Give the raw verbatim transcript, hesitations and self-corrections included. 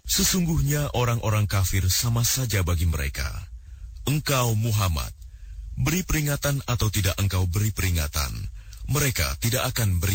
Sesungguhnya orang-orang kafir sama saja bagi mereka. Engkau Muhammad, beri peringatan atau tidak engkau beri peringatan, mereka tidak akan beri